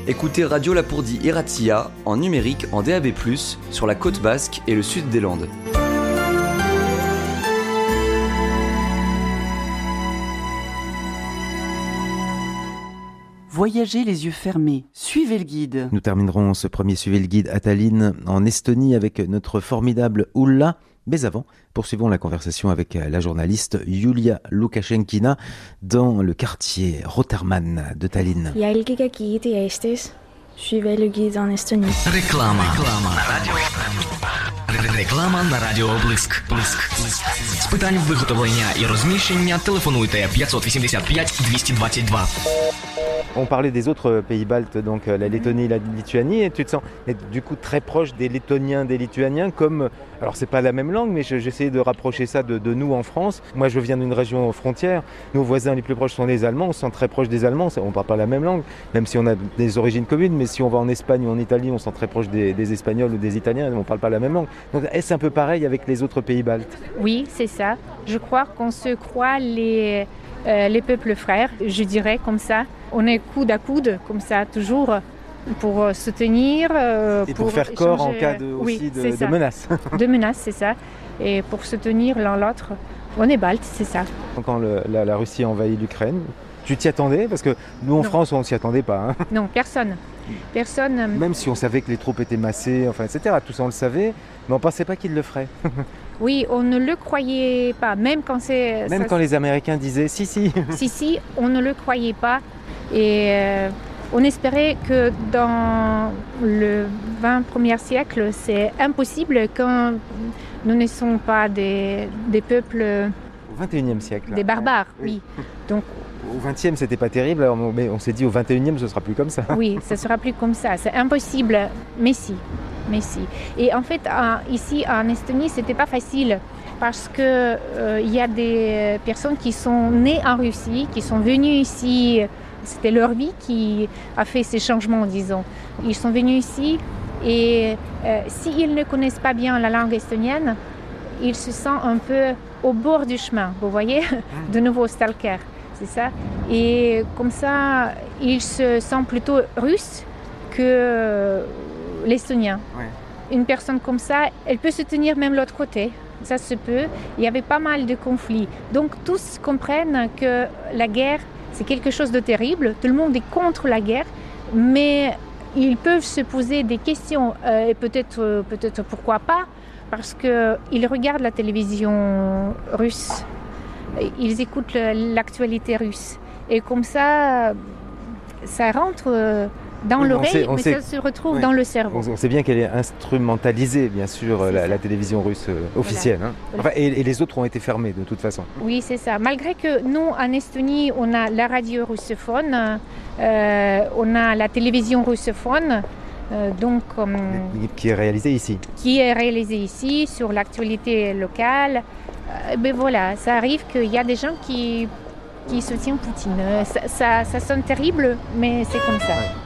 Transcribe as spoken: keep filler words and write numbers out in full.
Écoutez Radio Lapourdie et Ratia en numérique en D A B plus, sur la côte basque et le sud des Landes. Voyagez les yeux fermés, suivez le guide. Nous terminerons ce premier Suivez le guide à Tallinn, en Estonie, avec notre formidable Ulla. Mais avant, poursuivons la conversation avec la journaliste Julia Lukaschenkina dans le quartier Rotermann de Tallinn. Jälgige giidi Eestis, suivez le guide en Estonie. Реклама. Реклама на радіо. Реклама на радіо Блиск. Блиск. З питань виготовлення і розміщення телефонуйте п'ятсот вісімдесят п'ять двісті двадцять два. On parlait des autres pays baltes, donc la Lettonie et la Lituanie, et tu te sens du coup très proche des Lettoniens, des Lituaniens, comme, alors c'est pas la même langue, mais j'essayais de rapprocher ça de, de nous en France. Moi je viens d'une région frontière, nos voisins les plus proches sont les Allemands, on se sent très proche des Allemands, on parle pas la même langue, même si on a des origines communes, mais si on va en Espagne ou en Italie, on se sent très proche des, des Espagnols ou des Italiens, on parle pas la même langue. Donc est-ce un peu pareil avec les autres pays baltes? Oui, c'est ça. Je crois qu'on se croit les... Euh, les peuples frères, je dirais comme ça. On est coude à coude, comme ça, toujours, pour se tenir. Euh, et pour, pour faire échanger. corps en cas de, oui, aussi de, de menaces. De menaces, c'est ça. Et pour se tenir l'un l'autre, on est baltes, c'est ça. Quand le, la, la Russie a envahi l'Ukraine, tu t'y attendais? Parce que nous, en non. France, on ne s'y attendait pas. Hein. Non, personne. Personne. Même si on savait que les troupes étaient massées, enfin, et cetera. Tout ça, on le savait, mais on ne pensait pas qu'ils le feraient. Oui, on ne le croyait pas, même quand c'est... Même ça, quand les Américains disaient « si, si ». Si, si, on ne le croyait pas. Et euh, on espérait que dans le vingt premier siècle, c'est impossible quand nous ne sommes pas des, des peuples... Au vingt et unième siècle. Des barbares, oui. oui. Donc, au vingtième, c'était pas terrible, alors, mais on s'est dit au vingt et unième, ce sera plus comme ça. Oui, ce sera plus comme ça. C'est impossible, mais si. Mais si. Et en fait, ici en Estonie, c'était pas facile parce que euh, il y a des personnes qui sont nées en Russie, qui sont venues ici. C'était leur vie qui a fait ces changements, disons. Ils sont venus ici et euh, s'ils ne connaissent pas bien la langue estonienne, ils se sentent un peu au bord du chemin. Vous voyez, de nouveau stalker, c'est ça. Et comme ça, ils se sentent plutôt russes que l'estonien. Ouais. Une personne comme ça, elle peut se tenir même l'autre côté. Ça se peut. Il y avait pas mal de conflits. Donc tous comprennent que la guerre, c'est quelque chose de terrible. Tout le monde est contre la guerre, mais ils peuvent se poser des questions. Euh, et peut-être, euh, peut-être pourquoi pas, parce qu'ils regardent la télévision russe. Ils écoutent l'actualité russe. Et comme ça, ça rentre dans oui, l'oreille, sait, mais sait, ça se retrouve oui. dans le cerveau. On sait bien qu'elle est instrumentalisée, bien sûr, la, la télévision russe euh, officielle. Voilà. Hein. Enfin, et, et les autres ont été fermés, de toute façon. Oui, c'est ça. Malgré que nous, en Estonie, on a la radio russophone, euh, on a la télévision russophone, euh, donc... Euh, qui est réalisée ici. Qui est réalisée ici, sur l'actualité locale. Euh, ben voilà, ça arrive qu'il y a des gens qui, qui soutiennent Poutine. Ça, ça, ça sonne terrible, mais c'est comme ça. Ouais.